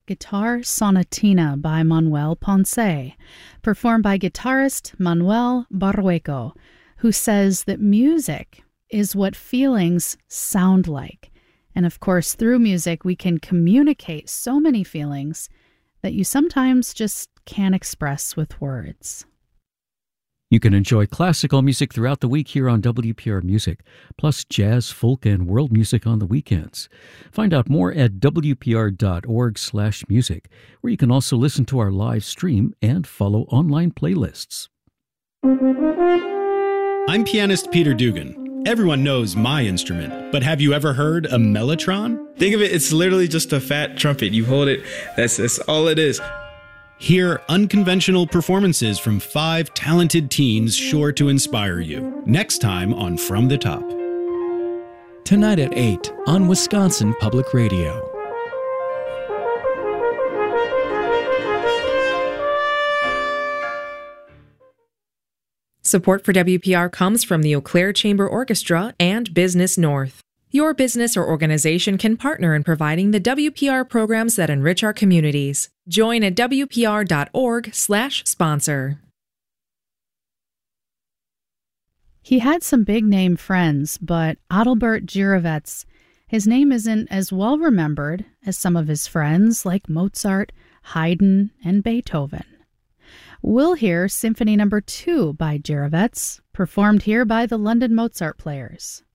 Guitar Sonatina by Manuel Ponce, performed by guitarist Manuel Barrueco, who says that music is what feelings sound like. And of course, through music, we can communicate so many feelings that you sometimes just can't express with words. You can enjoy classical music throughout the week here on WPR Music, plus jazz, folk, and world music on the weekends. Find out more at wpr.org/music, where you can also listen to our live stream and follow online playlists. I'm pianist Peter Dugan. Everyone knows my instrument, but have you ever heard a mellotron? Think of it, it's literally just a fat trumpet. You hold it, that's all it is. Hear unconventional performances from 5 talented teens sure to inspire you. Next time on From the Top. Tonight at 8 on Wisconsin Public Radio. Support for WPR comes from the Eau Claire Chamber Orchestra and Business North. Your business or organization can partner in providing the WPR programs that enrich our communities. Join at wpr.org/sponsor. He had some big-name friends, but Adalbert Jirovets, his name isn't as well remembered as some of his friends like Mozart, Haydn, and Beethoven. We'll hear Symphony No. 2 by Jirovets, performed here by the London Mozart Players.